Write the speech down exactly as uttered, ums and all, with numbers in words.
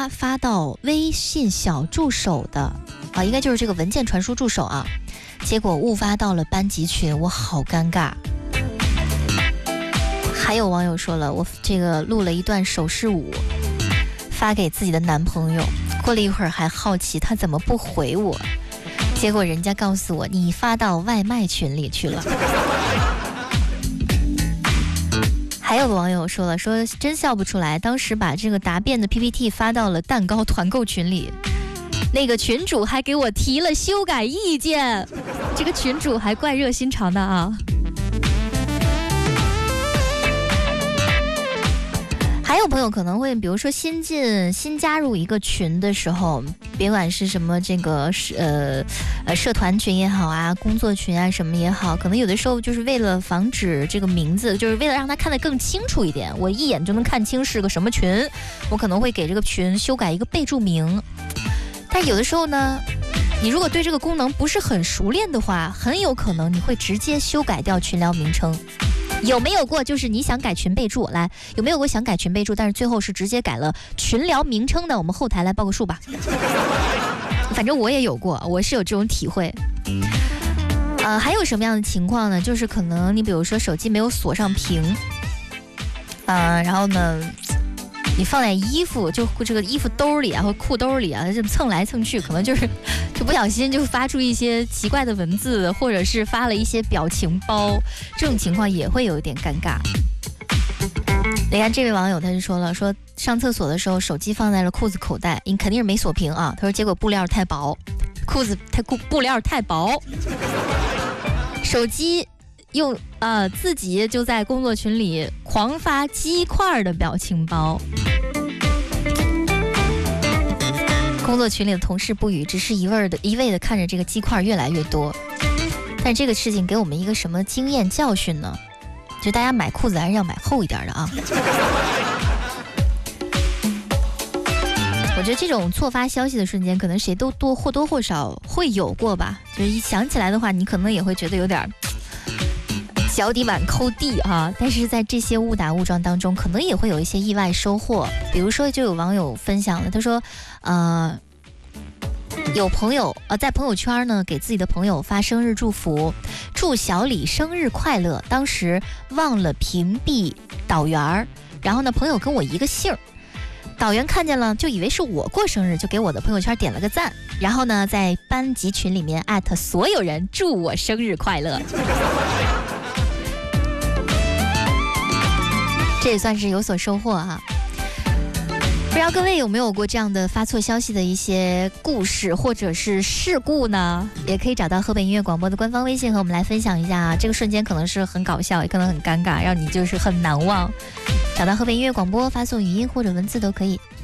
发到微信小助手的啊，应该就是这个文件传输助手啊，结果误发到了班级群，我好尴尬。还有网友说了，我这个录了一段手势舞发给自己的男朋友，过了一会儿还好奇他怎么不回我，结果人家告诉我你发到外卖群里去了。还有个网友说了，说真笑不出来，当时把这个答辩的 P P T 发到了蛋糕团购群里，那个群主还给我提了修改意见，这个群主还怪热心肠的啊。还有朋友可能会，比如说新进、新加入一个群的时候，别管是什么这个呃呃社团群也好啊，工作群啊什么也好，可能有的时候就是为了防止这个名字，就是为了让他看得更清楚一点，我一眼就能看清是个什么群，我可能会给这个群修改一个备注名。但有的时候呢，你如果对这个功能不是很熟练的话，很有可能你会直接修改掉群聊名称。有没有过就是你想改群备注，来，有没有过想改群备注但是最后是直接改了群聊名称的？我们后台来报个数吧。反正我也有过，我是有这种体会。呃，还有什么样的情况呢？就是可能你比如说手机没有锁上屏，呃，然后呢你放在衣服就这个衣服兜里啊或裤兜里啊，就蹭来蹭去，可能就是就不小心就发出一些奇怪的文字，或者是发了一些表情包，这种情况也会有一点尴尬。你看这位网友他就说了，说上厕所的时候手机放在了裤子口袋，你肯定是没锁屏啊。他说结果布料太薄，裤子太布料太薄，手机用呃自己就在工作群里狂发鸡块的表情包。工作群里的同事不语，只是一味的一味的看着这个鸡块越来越多。但这个事情给我们一个什么经验教训呢？就大家买裤子还是要买厚一点的啊。我觉得这种错发消息的瞬间，可能谁都多或多或少会有过吧。就是一想起来的话，你可能也会觉得有点脚底板抠地啊。但是在这些误打误撞当中，可能也会有一些意外收获。比如说，就有网友分享了，他说，呃，有朋友呃在朋友圈呢给自己的朋友发生日祝福，祝小李生日快乐。当时忘了屏蔽导员，然后呢，朋友跟我一个姓儿。导员看见了就以为是我过生日，就给我的朋友圈点了个赞，然后呢在班级群里面艾特所有人祝我生日快乐。这也算是有所收获啊。不知道各位有没有过这样的发错消息的一些故事或者是事故呢？也可以找到河北音乐广播的官方微信和我们来分享一下啊。这个瞬间可能是很搞笑，也可能很尴尬，让你就是很难忘。找到河北音乐广播，发送语音或者文字都可以。